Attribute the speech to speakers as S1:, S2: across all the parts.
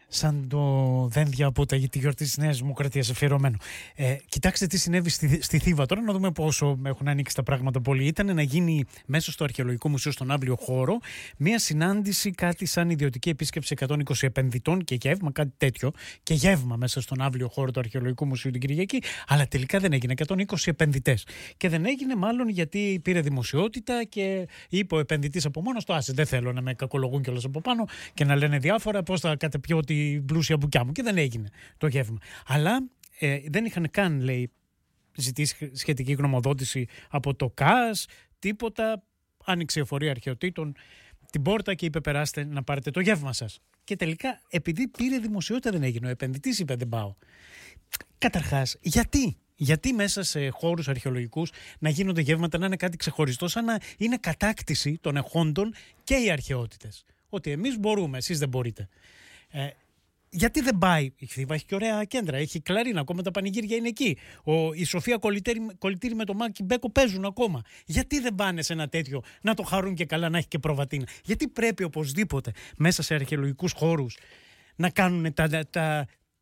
S1: σαν το δένδια από τη γιορτή της Νέας Δημοκρατίας αφιερωμένο. Κοιτάξτε τι συνέβη στη Θήβα. Τώρα να δούμε πόσο έχουν ανοίξει τα πράγματα πολύ. Ήταν να γίνει μέσα στο Αρχαιολογικό Μουσείο, στον Αύλιο Χώρο, μια συνάντηση, κάτι σαν ιδιωτική επίσκεψη 120 επενδυτών και γεύμα, κάτι τέτοιο. Και γεύμα μέσα στον Αύλιο Χώρο του Αρχαιολογικού Μουσείου την Κυριακή. Αλλά τελικά δεν έγινε. 120 επενδυτές. Και δεν έγινε μάλλον γιατί πήρε δημοσιότητα και είπε ο επενδυτής από μόνος του: άσε, δεν θέλω να με κακολογούν κιόλας από πάνω και να λένε διάφορα, πώς θα καταπιώ την πλούσια μπουκιά μου. Και δεν έγινε το γεύμα. Αλλά δεν είχαν καν, λέει, ζητήσει σχετική γνωμοδότηση από το ΚΑΣ, τίποτα. Άνοιξε η εφορία αρχαιοτήτων την πόρτα και είπε: περάστε να πάρετε το γεύμα σας. Και τελικά, επειδή πήρε δημοσιότητα, δεν έγινε. Ο επενδυτής είπε: δεν πάω. Καταρχάς, γιατί μέσα σε χώρους αρχαιολογικούς να γίνονται γεύματα, να είναι κάτι ξεχωριστό, σαν να είναι κατάκτηση των εχόντων και οι αρχαιότητες? Ότι εμείς μπορούμε, εσείς δεν μπορείτε. Γιατί δεν πάει? Η Θήβα έχει και ωραία κέντρα, έχει Κλαρίνα, ακόμα τα πανηγύρια είναι εκεί. Η Σοφία Κολυτήρη με το Μάκη Μπέκο παίζουν ακόμα. Γιατί δεν πάνε σε ένα τέτοιο να το χαρούν και καλά, να έχει και προβατίνα? Γιατί πρέπει οπωσδήποτε μέσα σε αρχαιολογικούς χώρους να κάνουν τα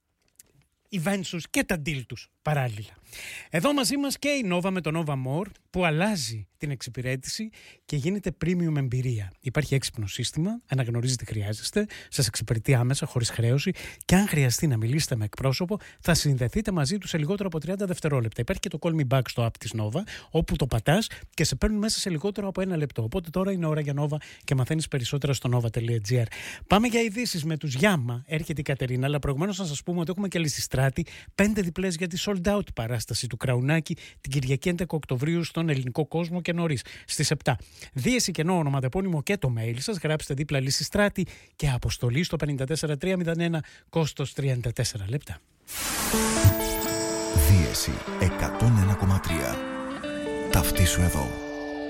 S1: events τους και τα deal τους παράλληλα? Εδώ μαζί μας και η Nova με το Nova More, που αλλάζει την εξυπηρέτηση και γίνεται premium εμπειρία. Υπάρχει έξυπνο σύστημα, αναγνωρίζει τι χρειάζεστε, σας εξυπηρετεί άμεσα, χωρίς χρέωση, και αν χρειαστεί να μιλήσετε με εκπρόσωπο, θα συνδεθείτε μαζί του σε λιγότερο από 30 δευτερόλεπτα. Υπάρχει και το Call Me Back στο app της Nova, όπου το πατάς και σε παίρνουν μέσα σε λιγότερο από 1 λεπτό. Οπότε τώρα είναι ώρα για Nova και μαθαίνεις περισσότερα στο nova.gr. Πάμε για ειδήσεις με τους Γιάμμα. Έρχεται η Κατερίνα, αλλά προηγουμένως να σας πούμε ότι έχουμε και Λυσιστράτη 5 διπλές για τη sold out παράσταση του Κραουνάκη την Κυριακή 11 Οκτωβρίου στον Ελληνικό Κόσμο και νωρίς στις 7. Δίεση, κενό, ονοματεπώνυμο και το mail σας. Γράψτε δίπλα Λυσιστράτη και αποστολή στο 54301, κόστος 34 λεπτά.
S2: Δίεση 101,3. Ταυτίσου εδώ.